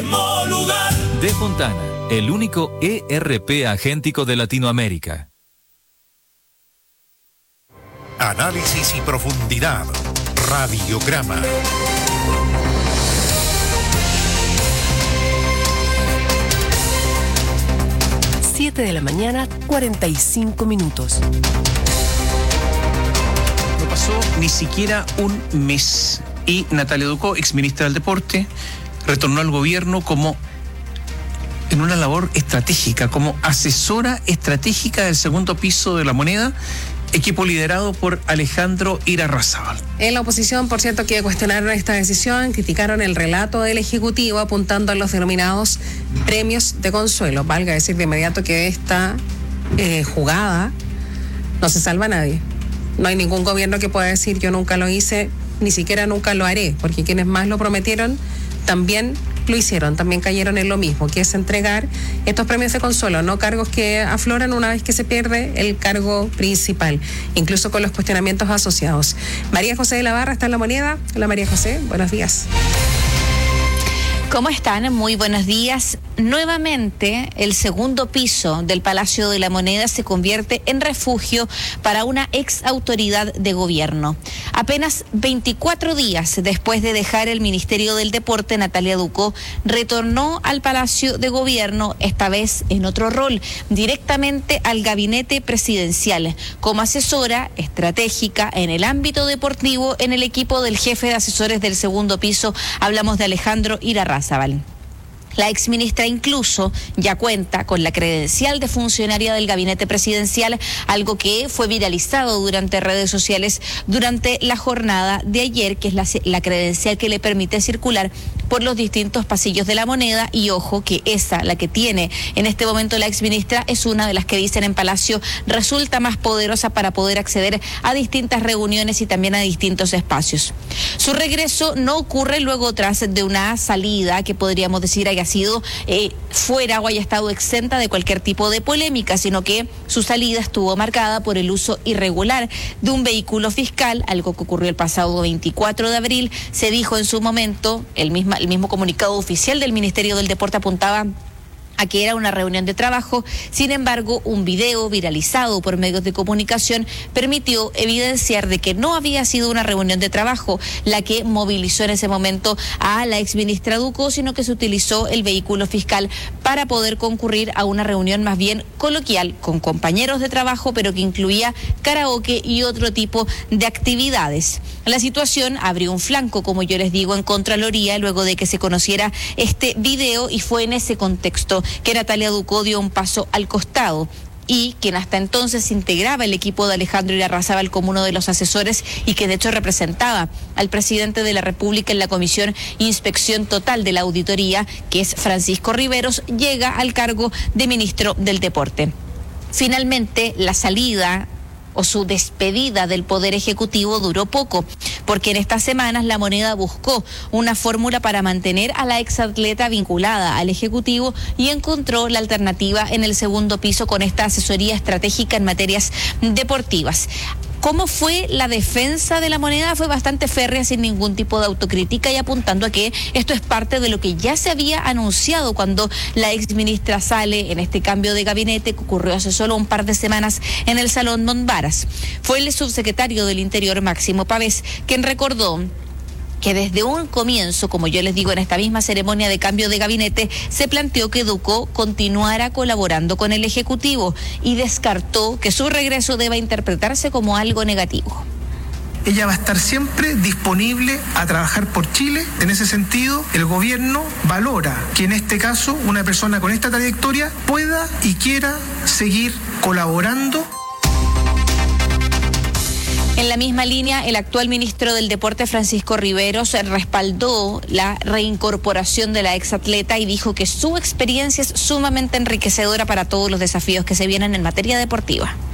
mismo lugar. De Fontana, el único ERP agéntico de Latinoamérica. Análisis y profundidad. Radiograma. Siete de la mañana, 45 minutos. No pasó ni siquiera un mes y Natalia Ducó, exministra del Deporte, retornó al gobierno como en una labor estratégica, como asesora estratégica del segundo piso de La Moneda, equipo liderado por Alejandro Irarrázaval. En la oposición, por cierto, que cuestionaron esta decisión, criticaron el relato del Ejecutivo apuntando a los denominados premios de consuelo. Valga decir de inmediato que esta jugada no se salva a nadie. No hay ningún gobierno que pueda decir yo nunca lo hice, ni siquiera nunca lo haré, porque quienes más lo prometieron también lo hicieron, también cayeron en lo mismo, que es entregar estos premios de consuelo, no cargos que afloran una vez que se pierde el cargo principal, incluso con los cuestionamientos asociados. María José de la Barra está en La Moneda. Hola María José, buenos días. ¿Cómo están? Muy buenos días. Nuevamente, el segundo piso del Palacio de la Moneda se convierte en refugio para una ex autoridad de gobierno. Apenas 24 días después de dejar el Ministerio del Deporte, Natalia Ducó retornó al Palacio de Gobierno, esta vez en otro rol, directamente al gabinete presidencial, como asesora estratégica en el ámbito deportivo en el equipo del jefe de asesores del segundo piso. Hablamos de Alejandro Irarrázaval. La exministra incluso ya cuenta con la credencial de funcionaria del gabinete presidencial, algo que fue viralizado durante redes sociales durante la jornada de ayer, que es la credencial que le permite circular por los distintos pasillos de La Moneda. Y ojo que esa, la que tiene en este momento la exministra, es una de las que dicen en Palacio resulta más poderosa para poder acceder a distintas reuniones y también a distintos espacios. Su regreso no ocurre luego tras de una salida que podríamos decir haya sido fuera o haya estado exenta de cualquier tipo de polémica, sino que su salida estuvo marcada por el uso irregular de un vehículo fiscal, algo que ocurrió el pasado 24 de abril. Se dijo en su momento, el mismo comunicado oficial del Ministerio del Deporte apuntaba a que era una reunión de trabajo. Sin embargo, un video viralizado por medios de comunicación permitió evidenciar de que no había sido una reunión de trabajo la que movilizó en ese momento a la exministra Ducó, sino que se utilizó el vehículo fiscal para poder concurrir a una reunión más bien coloquial con compañeros de trabajo, pero que incluía karaoke y otro tipo de actividades. La situación abrió un flanco, como yo les digo, en Contraloría luego de que se conociera este video, y fue en ese contexto que Natalia Ducó dio un paso al costado, y quien hasta entonces integraba el equipo de Alejandro Irarrázaval como uno de los asesores y que de hecho representaba al presidente de la República en la Comisión Inspección Total de la Auditoría, que es Francisco Riveros, llega al cargo de ministro del Deporte. Finalmente, la salida o su despedida del Poder Ejecutivo duró poco, porque en estas semanas La Moneda buscó una fórmula para mantener a la exatleta vinculada al Ejecutivo y encontró la alternativa en el segundo piso con esta asesoría estratégica en materias deportivas. ¿Cómo fue la defensa de La Moneda? Fue bastante férrea, sin ningún tipo de autocrítica y apuntando a que esto es parte de lo que ya se había anunciado cuando la exministra sale en este cambio de gabinete que ocurrió hace solo un par de semanas en el Salón Monbaras. Fue el subsecretario del Interior, Máximo Pavés, quien recordó que desde un comienzo, como yo les digo, en esta misma ceremonia de cambio de gabinete, se planteó que Ducó continuara colaborando con el Ejecutivo y descartó que su regreso deba interpretarse como algo negativo. Ella va a estar siempre disponible a trabajar por Chile. En ese sentido, el gobierno valora que en este caso una persona con esta trayectoria pueda y quiera seguir colaborando. En la misma línea, el actual ministro del Deporte, Francisco Riveros, respaldó la reincorporación de la exatleta y dijo que su experiencia es sumamente enriquecedora para todos los desafíos que se vienen en materia deportiva.